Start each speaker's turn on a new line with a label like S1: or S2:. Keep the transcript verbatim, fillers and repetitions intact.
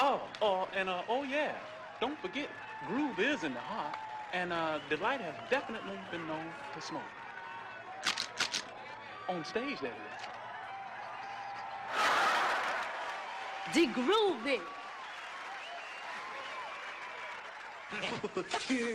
S1: Oh, oh, and uh, oh yeah, don't forget, groove is in the heart, and uh, Delight has definitely been known to smoke. On stage, that
S2: The groovy.
S3: Yeah.